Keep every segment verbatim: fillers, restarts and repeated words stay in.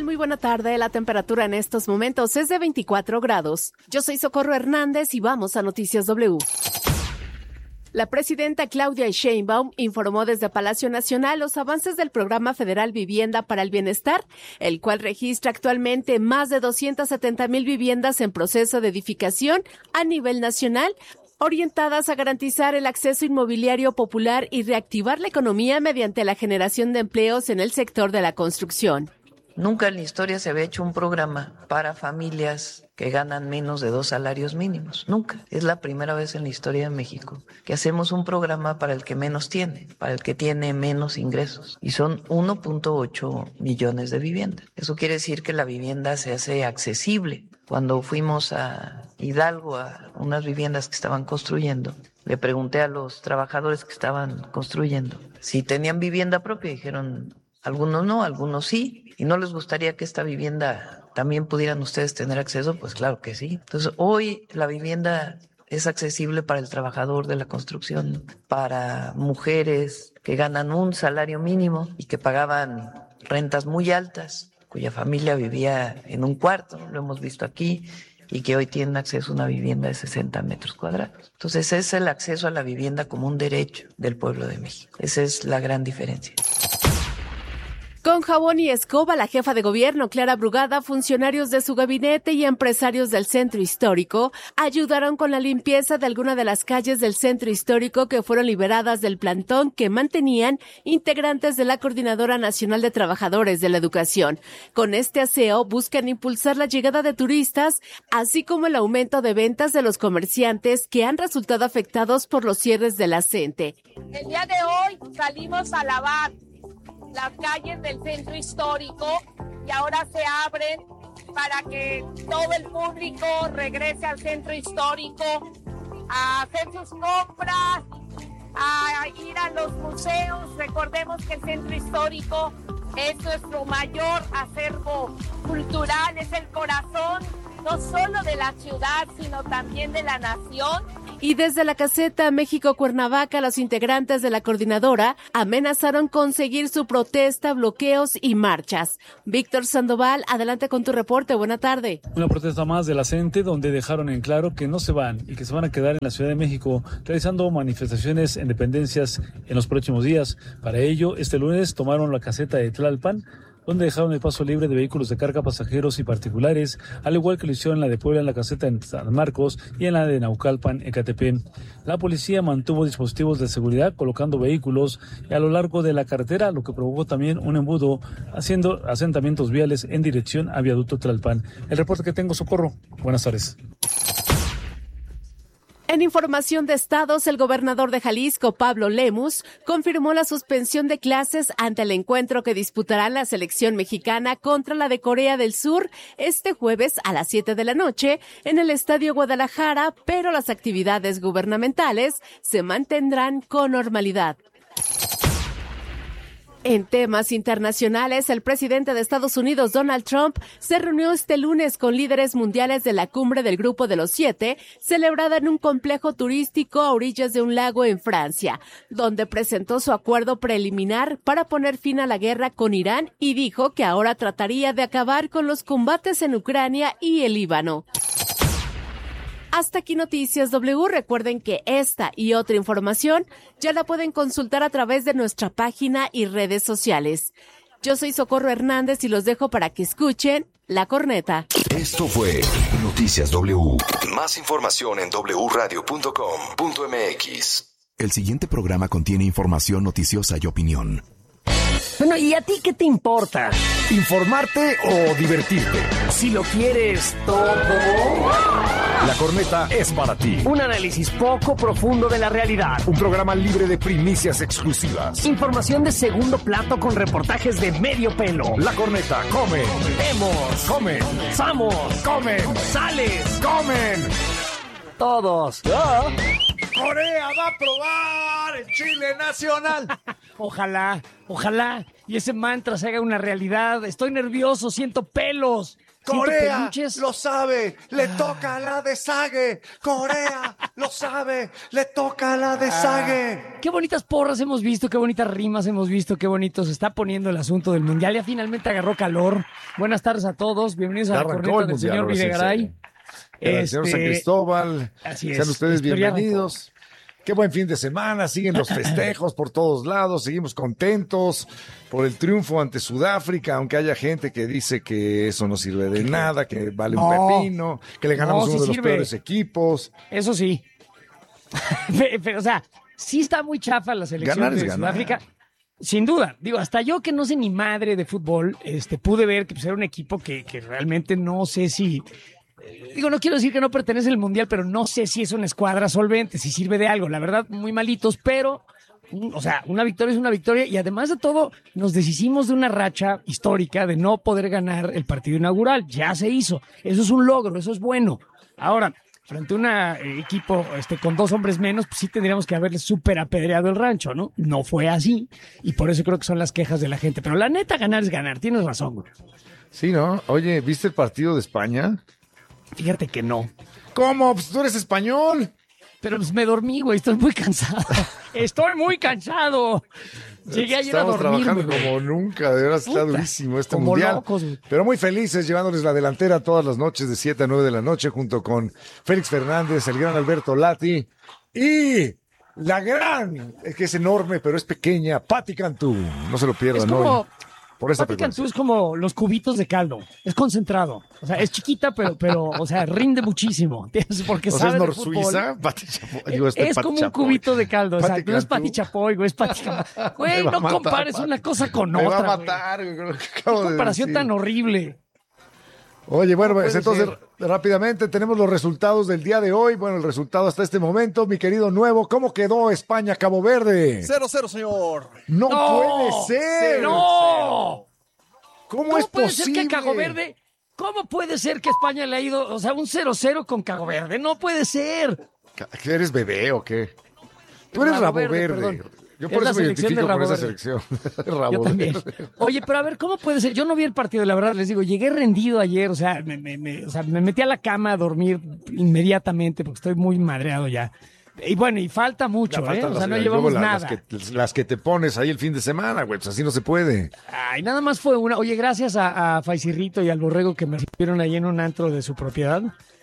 Muy buena tarde. La temperatura en estos momentos es de veinticuatro grados. Yo soy Socorro Hernández y vamos a Noticias W. La presidenta Claudia Sheinbaum informó desde Palacio Nacional los avances del Programa Federal Vivienda para el Bienestar, el cual registra actualmente más de doscientas setenta mil viviendas en proceso de edificación a nivel nacional, orientadas a garantizar el acceso inmobiliario popular y reactivar la economía mediante la generación de empleos en el sector de la construcción. Nunca en la historia se había hecho un programa para familias que ganan menos de dos salarios mínimos. Nunca. Es la primera vez en la historia de México que hacemos un programa para el que menos tiene, para el que tiene menos ingresos. Y son uno punto ocho millones de viviendas. Eso quiere decir que la vivienda se hace accesible. Cuando fuimos a Hidalgo a unas viviendas que estaban construyendo, le pregunté a los trabajadores que estaban construyendo si tenían vivienda propia. Dijeron, algunos no, algunos sí. ¿Y no les gustaría que esta vivienda también pudieran ustedes tener acceso? Pues claro que sí. Entonces, hoy la vivienda es accesible para el trabajador de la construcción, para mujeres que ganan un salario mínimo y que pagaban rentas muy altas, cuya familia vivía en un cuarto, lo hemos visto aquí, y que hoy tienen acceso a una vivienda de sesenta metros cuadrados. Entonces, es el acceso a la vivienda como un derecho del pueblo de México. Esa es la gran diferencia. Con jabón y escoba, la jefa de gobierno, Clara Brugada, funcionarios de su gabinete y empresarios del centro histórico ayudaron con la limpieza de algunas de las calles del centro histórico que fueron liberadas del plantón que mantenían integrantes de la Coordinadora Nacional de Trabajadores de la Educación. Con este aseo buscan impulsar la llegada de turistas, así como el aumento de ventas de los comerciantes que han resultado afectados por los cierres de la CENTE. El día de hoy salimos a lavar las calles del centro histórico y ahora se abren para que todo el público regrese al centro histórico a hacer sus compras, a ir a los museos. Recordemos que el centro histórico es nuestro mayor acervo cultural, es el corazón no solo de la ciudad, sino también de la nación. Y desde la caseta México-Cuernavaca, los integrantes de la coordinadora amenazaron con seguir su protesta, bloqueos y marchas. Víctor Sandoval, adelante con tu reporte. Buena tarde. Una protesta más de la CENTE, donde dejaron en claro que no se van y que se van a quedar en la Ciudad de México realizando manifestaciones en dependencias en los próximos días. Para ello, este lunes tomaron la caseta de Tlalpan, donde dejaron el paso libre de vehículos de carga, pasajeros y particulares, al igual que lo hicieron en la de Puebla, en la caseta en San Marcos y en la de Naucalpan, Ecatepec. La policía mantuvo dispositivos de seguridad colocando vehículos a lo largo de la carretera, lo que provocó también un embudo, haciendo asentamientos viales en dirección a Viaducto Tlalpan. El reporte que tengo, Socorro. Buenas tardes. En información de estados, el gobernador de Jalisco, Pablo Lemus, confirmó la suspensión de clases ante el encuentro que disputará la selección mexicana contra la de Corea del Sur este jueves a las siete de la noche en el Estadio Guadalajara, pero las actividades gubernamentales se mantendrán con normalidad. En temas internacionales, el presidente de Estados Unidos, Donald Trump, se reunió este lunes con líderes mundiales de la cumbre del Grupo de los Siete, celebrada en un complejo turístico a orillas de un lago en Francia, donde presentó su acuerdo preliminar para poner fin a la guerra con Irán y dijo que ahora trataría de acabar con los combates en Ucrania y el Líbano. Hasta aquí Noticias W. Recuerden que esta y otra información ya la pueden consultar a través de nuestra página y redes sociales. Yo soy Socorro Hernández y los dejo para que escuchen La Corneta. Esto fue Noticias W. Más información en doble u radio punto com punto m x. El siguiente programa contiene información noticiosa y opinión. Bueno, ¿y a ti qué te importa? ¿Informarte o divertirte? Si lo quieres todo. La Corneta es para ti. Un análisis poco profundo de la realidad. Un programa libre de primicias exclusivas. Información de segundo plato con reportajes de medio pelo. La Corneta come. Vemos. Comen. Samos. Comen. Sales. Comen. Todos. ¿Ah? Corea va a probar el chile nacional. Ojalá, ojalá. Y ese mantra se haga una realidad. Estoy nervioso, siento pelos. Corea lo sabe, le toca la de Sague. Corea lo sabe, le toca la de Sague. Ah, qué bonitas porras hemos visto, qué bonitas rimas hemos visto, qué bonito se está poniendo el asunto del mundial. Ya finalmente agarró calor. Buenas tardes a todos, bienvenidos a la corneta del señor Videgaray. El señor San Cristóbal. Así es. Sean ustedes bienvenidos. Qué buen fin de semana, siguen los festejos por todos lados, seguimos contentos por el triunfo ante Sudáfrica, aunque haya gente que dice que eso no sirve de nada, que vale un no, pepino, que le ganamos no, uno sí de los sirve. peores equipos. Eso sí. Pero, o sea, sí está muy chafa la selección ganar de ganar. Sudáfrica. Sin duda, digo, hasta yo que no sé ni madre de fútbol, este, pude ver que pues, era un equipo que, que realmente no sé si... Digo, no quiero decir que no pertenece al Mundial, pero no sé si es una escuadra solvente, si sirve de algo. La verdad, muy malitos, pero, o sea, una victoria es una victoria. Y además de todo, nos deshicimos de una racha histórica de no poder ganar el partido inaugural. Ya se hizo. Eso es un logro, eso es bueno. Ahora, frente a un eh, equipo este, con dos hombres menos, pues sí tendríamos que haberle súper apedreado el rancho, ¿no? No fue así. Y por eso creo que son las quejas de la gente. Pero la neta, ganar es ganar. Tienes razón, güey. Sí, ¿no? Oye, ¿viste el partido de España? Fíjate que no. ¿Cómo? Pues tú eres español. Pero pues me dormí, güey. Estoy muy cansado. Estoy muy cansado. Llegué ayer a dormir. Estamos trabajando güey. como nunca. De verdad está durísimo este como mundial. Locos, güey. Pero muy felices llevándoles la delantera todas las noches de siete a nueve de la noche junto con Félix Fernández, el gran Alberto Lati y la gran, que es enorme pero es pequeña, Pati Cantú. No se lo pierdan, es como... ¿no? Por esa Pati Cantú es como los cubitos de caldo, es concentrado, o sea, es chiquita, pero, pero o sea, rinde muchísimo, porque o sea, sabe ¿es de Nor-Suiza? Es, es como un cubito de caldo, o sea, no es Pati Chapoy, güey, es Pati Chapoy. Güey, no matar, compares Pati. Una cosa con Me otra, va a matar, güey. Qué Qué comparación tan horrible. Oye, bueno, no pues entonces ser. rápidamente tenemos los resultados del día de hoy. Bueno, el resultado hasta este momento, mi querido Nuevo. ¿Cómo quedó España-Cabo Verde? cero cero, señor. No, no puede ser. ¡No! ¿Cómo, ¿Cómo es puede posible? ser que Cabo Verde, cómo puede ser que España le ha ido, o sea, un cero cero con Cabo Verde? No puede ser. ¿Qué eres bebé o qué? Tú eres Rabo Verde. Verde. Yo por es eso me identifico con esa selección. Rabo Yo también. Verde. Oye, pero a ver, ¿cómo puede ser? Yo no vi el partido, la verdad, les digo, llegué rendido ayer, o sea, me, me, me, o sea, me metí a la cama a dormir inmediatamente porque estoy muy madreado ya. Y bueno, y falta mucho, ¿eh? O sea, no llevamos la, nada. Las que, las que te pones ahí el fin de semana, güey, pues así no se puede. Ay, nada más fue una. Oye, gracias a, a Faisirrito y al Borrego que me recibieron ahí en un antro de su propiedad.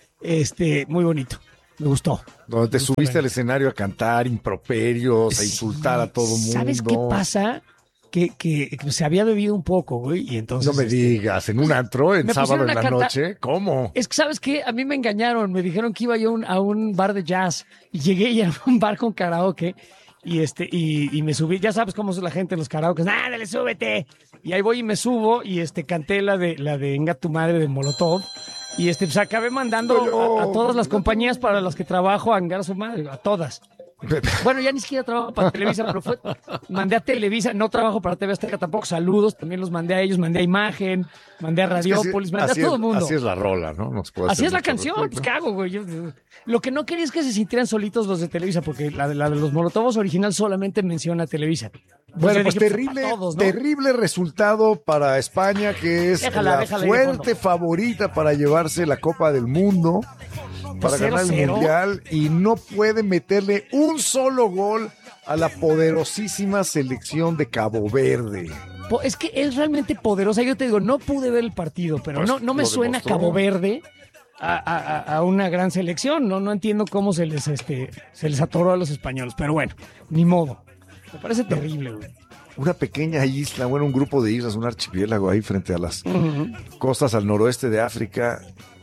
Este, muy bonito. Me gustó. Donde te subiste al escenario a cantar improperios, sí, a insultar a todo mundo. ¿Sabes qué pasa? Que, que, que se había bebido un poco, güey, y entonces... No me este, digas, ¿en un antro, en sábado en la cantar... noche? ¿Cómo? Es que, ¿sabes qué? A mí me engañaron, me dijeron que iba yo a un, a un bar de jazz, y llegué y era un bar con karaoke, y este, y, y me subí, ya sabes cómo es la gente en los karaokes, ¡ándale, súbete! Y ahí voy y me subo, y este, canté la de, la de Enga tu madre de Molotov, y este, pues acabé mandando a, a todas las compañías para las que trabajo a engar a su madre, a todas. Bueno, ya ni siquiera trabajo para Televisa, pero fue, mandé a Televisa, no trabajo para T V Azteca tampoco, saludos, también los mandé a ellos, mandé a Imagen, mandé a Radiópolis, es que así, mandé a todo el mundo. Así es la rola, ¿no? no se puede así es la canción, pues ¿qué hago, güey? Yo, lo que no quería es que se sintieran solitos los de Televisa, porque la de, la de los Molotovos original solamente menciona a Televisa. Bueno, pues dije, terrible, pues todos, ¿no? terrible resultado para España, que es déjala, la déjala fuerte favorita para llevarse la Copa del Mundo, para ganar el Mundial, y no puede meterle un solo gol a la poderosísima selección de Cabo Verde. Es que es realmente poderosa. Yo te digo, no pude ver el partido, pero pues no, no me suena demostró. Cabo Verde a, a, a una gran selección. No, no entiendo cómo se les, este, se les atoró a los españoles, pero bueno, ni modo. Me parece terrible, güey. Una pequeña isla, bueno, un grupo de islas, un archipiélago ahí frente a las uh-huh. costas al noroeste de África,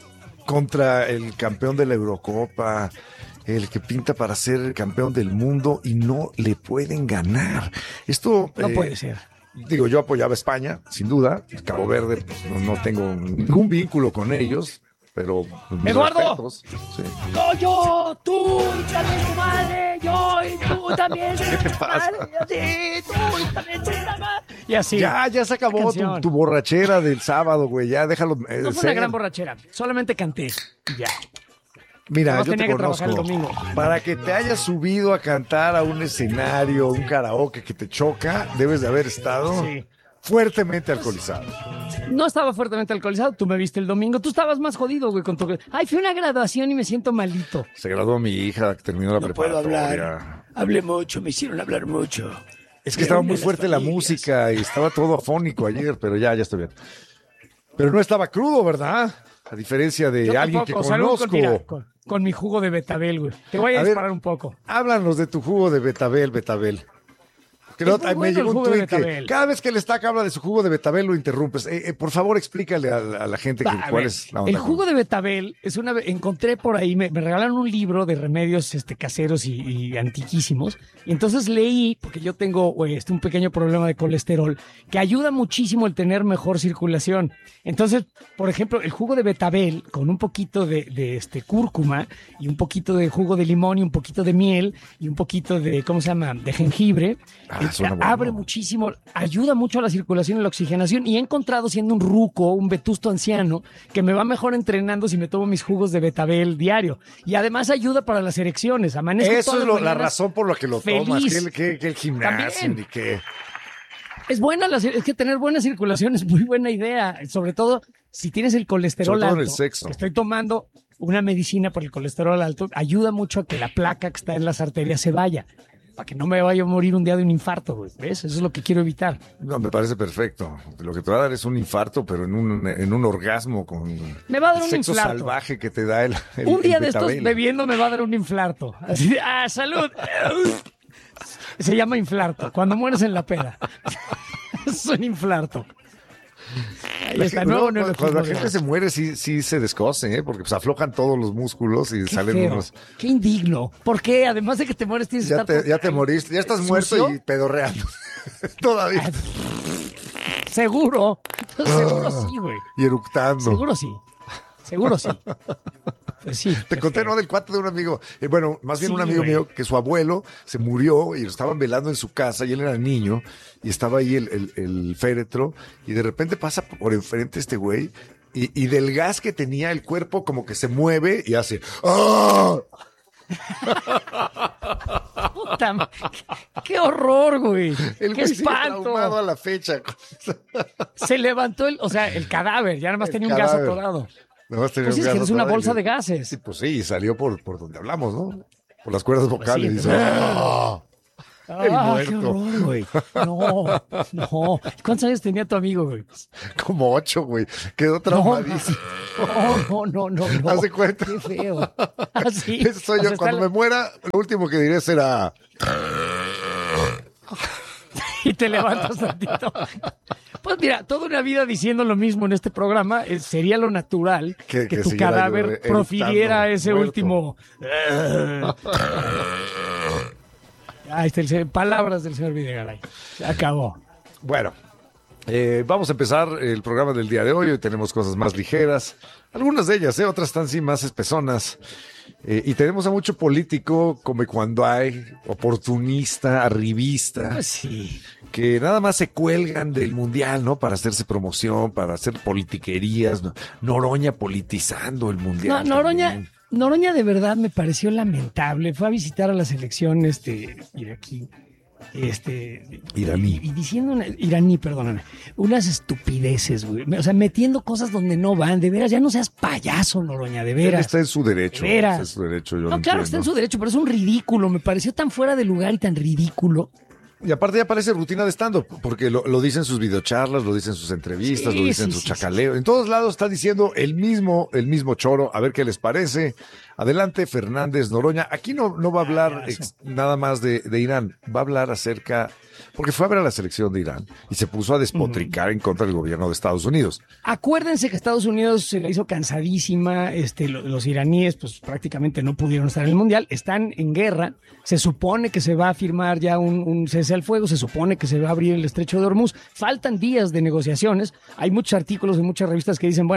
contra el campeón de la Eurocopa, el que pinta para ser el campeón del mundo, y no le pueden ganar. Esto no eh, puede ser. Digo, yo apoyaba a España, sin duda. Cabo Verde, pues, no, no tengo ningún vínculo con ellos, pero mis ¡Eduardo! respetos, sí. No, yo, tú, y también tu madre, yo, y tú también. ¿Qué te pasa? Sí, tú, y también tu madre. Y así. Ya, ya se acabó tu, tu borrachera del sábado, güey, ya déjalo. Eh, no fue ser. una gran borrachera, solamente canté, ya. Mira, no yo te conozco, para que te hayas subido a cantar a un escenario, un karaoke que te choca, debes de haber estado sí. fuertemente alcoholizado. No estaba fuertemente alcoholizado, tú me viste el domingo, tú estabas más jodido, güey, con tu... Ay, fui a una graduación y me siento malito. Se graduó mi hija, terminó la no preparatoria. Puedo hablar. Hablé mucho, me hicieron hablar mucho. Es que estaba muy fuerte la música y estaba todo afónico ayer, pero ya, ya estoy bien. Pero no estaba crudo, ¿verdad? A diferencia de Yo alguien tampoco, que conozco. Con, mira, con, con mi jugo de betabel, güey. Te voy a, a disparar ver, un poco. Háblanos de tu jugo de betabel, betabel. Que no, me llegó un tuit que cada vez que el Estaca habla de su jugo de betabel lo interrumpes. Eh, eh, por favor, explícale a, a la gente que, a cuál ver, es la onda. El jugo de betabel es una... Encontré por ahí, me, me regalaron un libro de remedios este, caseros y, y antiquísimos. Y entonces leí, porque yo tengo este, un pequeño problema de colesterol, que ayuda muchísimo el tener mejor circulación. Entonces, por ejemplo, el jugo de betabel con un poquito de, de este, cúrcuma y un poquito de jugo de limón y un poquito de miel y un poquito de, ¿cómo se llama?, de jengibre. Ah, bueno. Abre muchísimo, ayuda mucho a la circulación y la oxigenación, y he encontrado, siendo un ruco, un vetusto anciano, que me va mejor entrenando si me tomo mis jugos de betabel diario, y además ayuda para las erecciones. Amanezco Eso es lo, la razón por la que lo feliz. tomas, que el, que, que el gimnasio También. y que... Es buena, la, es que tener buena circulación es muy buena idea, sobre todo si tienes el colesterol sobre todo alto. En el sexo. Estoy tomando una medicina por el colesterol alto, ayuda mucho a que la placa que está en las arterias se vaya. Para que no me vaya a morir un día de un infarto, güey. ¿Ves? Eso es lo que quiero evitar. No, me parece perfecto. Lo que te va a dar es un infarto, pero en un, en un orgasmo con me va a dar el un sexo infarto salvaje que te da el, el Un día el de estos betabel. bebiendo me va a dar un infarto. Así de, ¡ah, salud! Se llama infarto. Cuando mueres en la peda. Es un infarto. Ahí La está. gente, No, no, no, no, cuando no, la gente se muere, sí, sí se descose, ¿eh? Porque pues aflojan todos los músculos y Qué salen feo. unos... Qué indigno. ¿Por qué? Además de que te mueres, tienes que Ya estar... te, ya te moriste, ya estás ¿Sucio? muerto y pedorreando. Todavía. Seguro. Seguro sí, güey. Y eructando. Seguro sí. Seguro sí. Pues sí. Te conté, feo. ¿no? Del cuate de un amigo. Eh, bueno, más bien Sí, un amigo güey. mío que su abuelo se murió y lo estaban velando en su casa y él era niño y estaba ahí el, el, el féretro y de repente pasa por enfrente este güey y, y del gas que tenía el cuerpo como que se mueve y hace ¡ah! Puta, ma- qué horror, güey. El Qué güey sigue espanto. traumado a la fecha. Se levantó el, o sea, el cadáver, ya nada más El tenía un gas cadáver. atorado. Nada más tenía Pues un es que gas es una atorado y- bolsa de gases. Sí, pues sí, y salió por, por donde hablamos, ¿no? Por las cuerdas vocales. sí, y dice, pero- ¡ah! El Ah, muerto. qué horror, güey. No, no. ¿Cuántos años tenía tu amigo, güey? Como ocho, güey. Quedó traumadísimo. No, no, no, no. Haz de cuenta. Qué feo. Así. Ese soy yo. Cuando me muera, lo último que diré será... Y te levantas tantito. Pues mira, toda una vida diciendo lo mismo en este programa, eh, sería lo natural Que- que, que tu siguiera cadáver eructando, profiriera ese muerto. último... Ahí está el se- palabras del señor Videgaray. Se acabó. Bueno, eh, vamos a empezar el programa del día de hoy. Hoy tenemos cosas más ligeras. Algunas de ellas, ¿eh? Otras están sí más espesonas. Eh, y tenemos a mucho político, como cuando hay, oportunista, arribista, Pues sí. que nada más se cuelgan del mundial, ¿no? Para hacerse promoción, para hacer politiquerías. ¿no? Noroña politizando el No, mundial. Noroña, también. Noroña de verdad me pareció lamentable. Fue a visitar a la selección este, iraquí. Este, Iraní. Y, y diciendo, una, iraní, perdóname, unas estupideces, güey. O sea, metiendo cosas donde no van. De veras, ya no seas payaso, Noroña, de Él veras. está en su derecho. De veras. Está en su derecho, yo No, lo claro que está en entiendo. su derecho, pero es un ridículo. Me pareció tan fuera de lugar y tan ridículo. Y aparte ya parece rutina de stand-up, porque lo, lo dicen sus videocharlas, lo dicen sus entrevistas, Sí, lo dicen sí, sus sí, chacaleos. En todos lados está diciendo el mismo, el mismo choro. A ver qué les parece. Adelante, Fernández Noroña. Aquí no, no va a hablar ex- nada más de, de Irán. Va a hablar acerca... Porque fue a ver a la selección de Irán y se puso a despotricar en contra del gobierno de Estados Unidos. Acuérdense que Estados Unidos se la hizo cansadísima, este, lo- los iraníes pues prácticamente no pudieron estar en el Mundial, están en guerra, se supone que se va a firmar ya un, un cese al fuego, se supone que se va a abrir el estrecho de Hormuz, faltan días de negociaciones, hay muchos artículos en muchas revistas que dicen, bueno,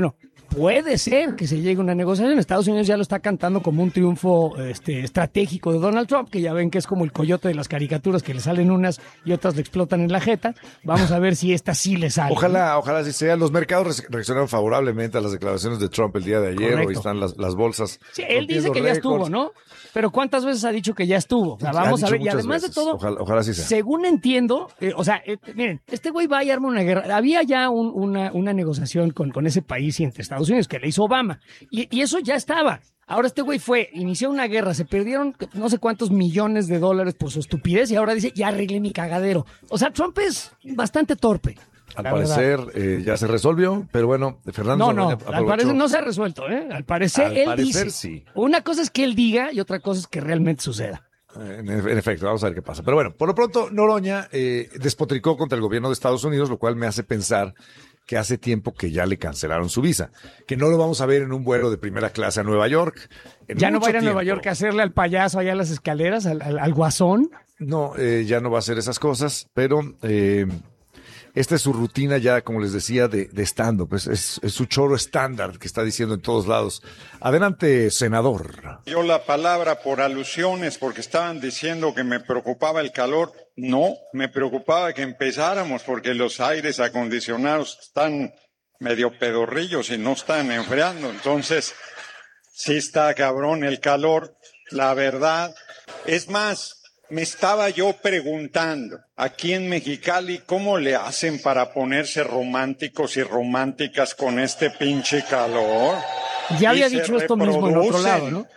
puede ser que se llegue a una negociación. Estados Unidos ya lo está cantando como un triunfo este, estratégico de Donald Trump, que ya ven que es como el coyote de las caricaturas, que le salen unas y otras le explotan en la jeta. Vamos a ver si esta sí le sale. Ojalá, ¿no? ojalá sí sea. Los mercados reaccionaron favorablemente a las declaraciones de Trump el día de ayer. Correcto. Hoy están las, las bolsas. Sí, él dice que récords. Ya estuvo, ¿no? Pero ¿cuántas veces ha dicho que ya estuvo? O sea, vamos a ver. Y además veces. de todo, ojalá, ojalá sí sea. Según entiendo, eh, o sea, eh, miren, este güey va a armar una guerra. Había ya un, una, una negociación con, con ese país y entre Estados Unidos que le hizo Obama. Y, y eso ya estaba. Ahora este güey fue, inició una guerra, se perdieron no sé cuántos millones de dólares por su estupidez y ahora dice, ya arreglé mi cagadero. O sea, Trump es bastante torpe. Al parecer eh, ya se resolvió, pero bueno, Fernando... No, no, aprovechó. Al parecer no se ha resuelto, ¿eh? Al parecer al él parecer, dice. Sí. Una cosa es que él diga y otra cosa es que realmente suceda. En, en efecto, vamos a ver qué pasa. Pero bueno, por lo pronto, Noroña eh, despotricó contra el gobierno de Estados Unidos, lo cual me hace pensar que hace tiempo que ya le cancelaron su visa, que no lo vamos a ver en un vuelo de primera clase a Nueva York. ¿Ya no va a ir a Nueva York a hacerle al payaso allá a las escaleras, al, al, al guasón? No, eh, ya no va a hacer esas cosas, pero... Eh, Esta es su rutina ya, como les decía, de, de stand-up. Es, es, es su choro estándar que está diciendo en todos lados. Adelante, senador. Yo la palabra por alusiones, porque estaban diciendo que me preocupaba el calor. No, me preocupaba que empezáramos, porque los aires acondicionados están medio pedorrillos y no están enfriando. Entonces, sí está cabrón el calor, la verdad. Es más... Me estaba yo preguntando, aquí en Mexicali, ¿cómo le hacen para ponerse románticos y románticas con este pinche calor? Ya había dicho esto mismo en otro lado, ¿no?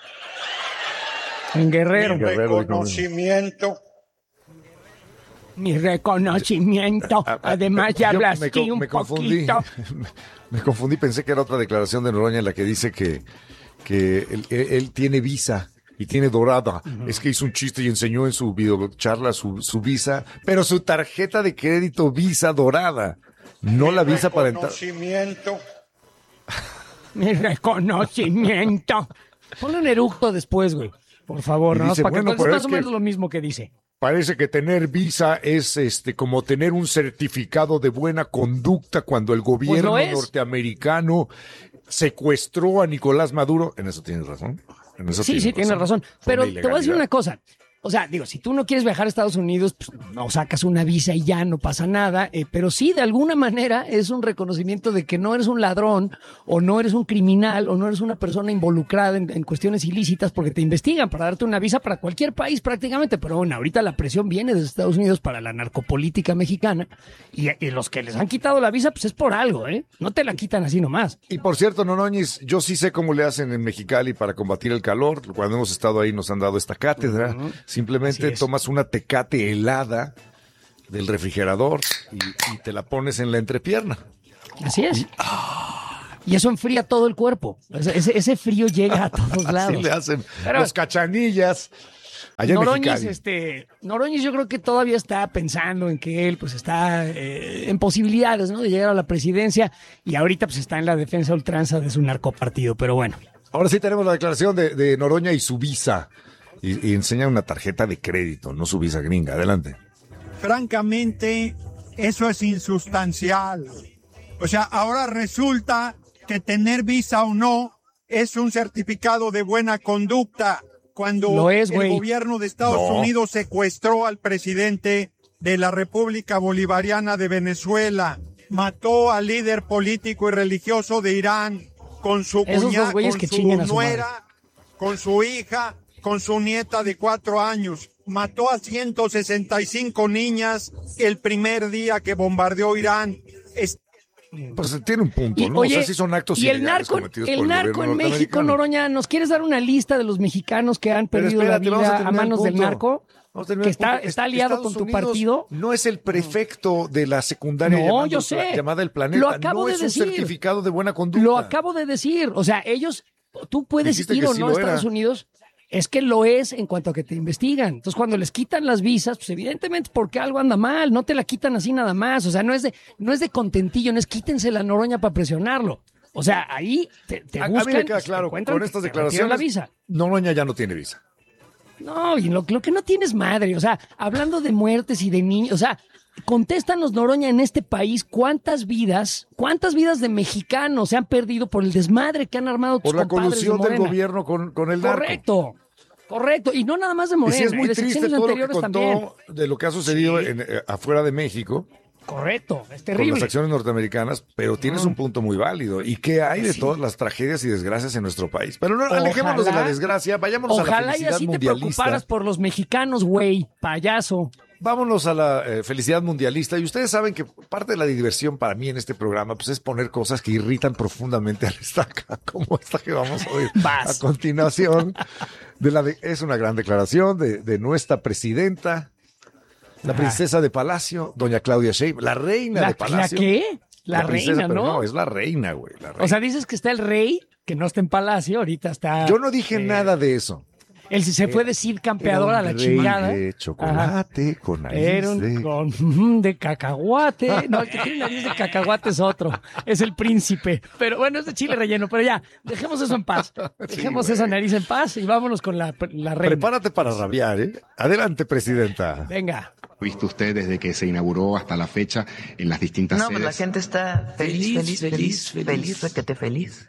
En Guerrero. Mi reconocimiento. Mi reconocimiento. Además, ya hablas aquí un me confundí. poquito. Me confundí, pensé que era otra declaración de Noroña en la que dice que, que él, él tiene visa. Y tiene dorada. Uh-huh. Es que hizo un chiste y enseñó en su videocharla su, su visa, pero su tarjeta de crédito Visa dorada. No Mi la visa para entrar. Reconocimiento. Mi reconocimiento. Ponle un eructo después, güey. Por favor, no, dice, para bueno, que es más es o menos que lo mismo que dice. Parece que tener visa es este como tener un certificado de buena conducta cuando el gobierno pues norteamericano secuestró a Nicolás Maduro. En eso tienes razón. Sí, sí, tienes razón. Pero te voy a decir una cosa. O sea, digo, si tú no quieres viajar a Estados Unidos, pues no sacas una visa y ya no pasa nada. Eh, pero sí, de alguna manera es un reconocimiento de que no eres un ladrón o no eres un criminal o no eres una persona involucrada en, en cuestiones ilícitas porque te investigan para darte una visa para cualquier país prácticamente. Pero bueno, ahorita la presión viene de Estados Unidos para la narcopolítica mexicana y, y los que les han quitado la visa, pues es por algo, ¿eh? No te la quitan así nomás. Y por cierto, Noroñis, yo sí sé cómo le hacen en Mexicali para combatir el calor. Cuando hemos estado ahí nos han dado esta cátedra. Uh-huh. Simplemente tomas una Tecate helada del refrigerador y, y te la pones en la entrepierna. Así es. Y, ah, y eso enfría todo el cuerpo. Ese, ese frío llega a todos lados. Así le hacen Pero, los cachanillas. Allá Noroñis, este, Noroñis yo creo que todavía está pensando en que él pues está eh, en posibilidades, ¿no?, de llegar a la presidencia y ahorita pues está en la defensa ultranza de su narcopartido, pero bueno. Ahora sí tenemos la declaración de, de Noroña y su visa. Y, y enseña una tarjeta de crédito, no su visa gringa. Adelante. Francamente, eso es insustancial. O sea, ahora resulta que tener visa o no es un certificado de buena conducta. Cuando es, el gobierno de Estados no. Unidos secuestró al presidente de la República Bolivariana de Venezuela, mató al líder político y religioso de Irán con su cuñada, con su nuera, con su hija, con su nieta de cuatro años. Mató a ciento sesenta y cinco niñas el primer día que bombardeó Irán. Es... Pues tiene un punto, y, ¿no? Oye, o sea, sí son actos y el narco, el, el narco en México, Noroña, ¿nos quieres dar una lista de los mexicanos que han perdido espérate, la vida a, a manos del narco? Que está, está aliado Estados con tu Unidos partido. No es el prefecto de la secundaria no, llamado, yo sé. llamada El Planeta. Lo acabo no de es decir. un certificado de buena conducta. Lo acabo de decir. O sea, ellos, tú puedes Dijiste ir o sí no a Estados era. Unidos. Es que lo es en cuanto a que te investigan. Entonces, cuando les quitan las visas, pues evidentemente es porque algo anda mal. No te la quitan así nada más. O sea, no es de, no es de contentillo, no es quítense la Noroña para presionarlo. O sea, ahí te, te buscan. A mí me queda claro, con estas declaraciones, la visa. Noroña ya no tiene visa. No, y lo, lo que no tienes madre. O sea, hablando de muertes y de niños, o sea, contéstanos, Noroña, en este país, ¿cuántas vidas, cuántas vidas de mexicanos se han perdido por el desmadre que han armado tus Por la compadres colusión de del gobierno con, con el narco? Correcto. Correcto, y no nada más de Morena. Y sí es muy de triste todo lo que contó también. de lo que ha sucedido Sí. en, eh, afuera de México. Correcto, es Con terrible. las acciones norteamericanas, pero tienes un punto muy válido. ¿Y qué hay de Sí. todas las tragedias y desgracias en nuestro país? Pero no, alejémonos de la desgracia, vayámonos a la Ojalá y felicidad así te mundialista. preocuparas por los mexicanos, güey, payaso. Vámonos a la eh, felicidad mundialista. Y ustedes saben que parte de la diversión para mí en este programa pues, es poner cosas que irritan profundamente al estaca, como esta que vamos a oír Vas. a continuación. De la de- es una gran declaración de, de nuestra presidenta, la princesa de Palacio, doña Claudia Sheinbaum, la reina ¿La, de Palacio. ¿La qué? La, princesa, reina, pero ¿no? no, es la reina, güey. la reina. O sea, dices que está el rey, que no está en palacio, ahorita está... Yo no dije eh, nada de eso. Él sí se fue decir campeador a la chingada. De chocolate con nariz Era un de... con mm, de cacahuate. No, el que tiene nariz de cacahuate es otro. Es el príncipe. Pero bueno, es de chile relleno. Pero ya, dejemos eso en paz. Dejemos Sí, esa güey. nariz en paz y vámonos con la, la reina. Prepárate para rabiar, ¿eh? Adelante, presidenta. Venga. ¿Visto usted desde que se inauguró hasta la fecha en las distintas No, sedes? pues la gente está feliz, feliz, feliz, feliz, feliz, requete feliz.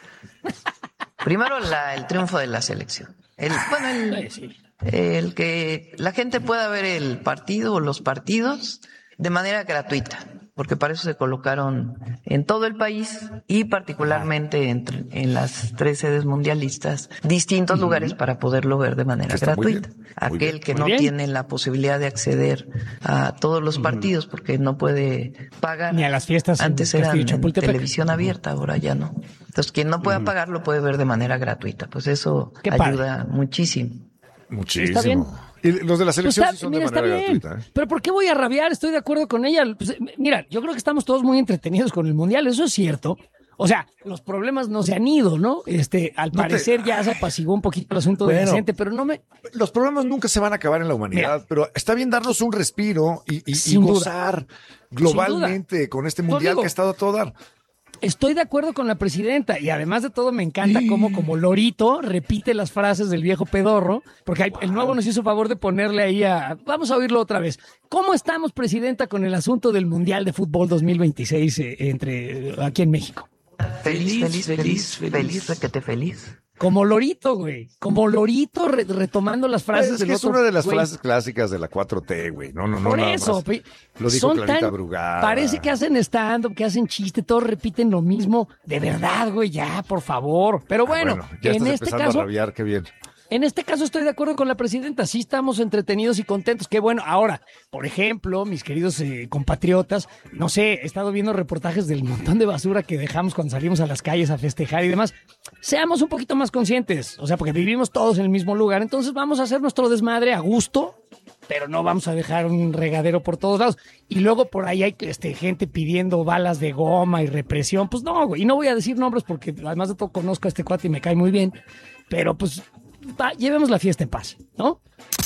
Primero la, el triunfo de la selección. El, bueno, el, el que la gente pueda ver el partido o los partidos de manera gratuita, porque para eso se colocaron en todo el país y particularmente entre, en las tres sedes mundialistas, distintos uh-huh. lugares para poderlo ver de manera Está gratuita. Muy bien, Aquel muy bien. que Muy no bien. tiene la posibilidad de acceder a todos los partidos porque no puede pagar. Ni a las fiestas en Antes eran Castillo en Chapultepec. televisión abierta, ahora ya no. Entonces, quien no pueda uh-huh. pagar lo puede ver de manera gratuita. Pues eso Qué ayuda padre. muchísimo. Muchísimo. Está bien. Y los de la Pues selección está, sí son mira, de está manera bien. gratuita. ¿eh? Pero ¿por qué voy a rabiar? Estoy de acuerdo con ella. Pues, mira, yo creo que estamos todos muy entretenidos con el Mundial, eso es cierto. O sea, los problemas no se han ido, ¿no? Este, al No parecer te... ya se apaciguó un poquito el asunto bueno, de Vicente, pero no me... Los problemas nunca se van a acabar en la humanidad, mira, pero está bien darnos un respiro y, y, y gozar globalmente con este Mundial digo, que ha estado a todo dar. Estoy de acuerdo con la presidenta y además de todo me encanta cómo como lorito repite las frases del viejo pedorro, porque hay, el nuevo nos hizo favor de ponerle ahí a... Vamos a oírlo otra vez. ¿Cómo estamos, presidenta, con el asunto del Mundial de Fútbol dos mil veintiséis eh, entre aquí en México? Feliz, feliz, feliz, feliz, feliz, requete feliz. Como lorito, güey. Como lorito re retomando las frases es del que otro, es una de las güey. frases clásicas de la cuatro T, güey. No, no, no. Por nada eso. Más. Lo dijo son Clarita tan, Brugada. Parece que hacen stand-up, que hacen chiste, todos repiten lo mismo. De verdad, güey, ya, por favor. Pero bueno, ah, bueno ya en estás este caso... a rabiar, qué bien. En este caso estoy de acuerdo con la presidenta, sí estamos entretenidos y contentos, qué bueno. Ahora, por ejemplo, mis queridos eh, compatriotas, no sé, he estado viendo reportajes del montón de basura que dejamos cuando salimos a las calles a festejar y demás. Seamos un poquito más conscientes, o sea, porque vivimos todos en el mismo lugar, entonces vamos a hacer nuestro desmadre a gusto, pero no vamos a dejar un regadero por todos lados. Y luego por ahí hay este, gente pidiendo balas de goma y represión, pues no, güey, y no voy a decir nombres porque además de todo conozco a este cuate y me cae muy bien, pero pues... Va, llevemos la fiesta en paz, ¿no?